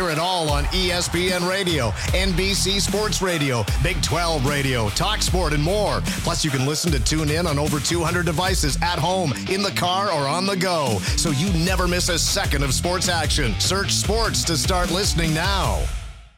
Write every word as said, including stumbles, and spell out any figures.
Hear it all on E S P N Radio, N B C Sports Radio, Big twelve Radio, TalkSport, and more. Plus, you can listen to Tune In on over two hundred devices at home, in the car, or on the go. So you never miss a second of sports action. Search sports to start listening now.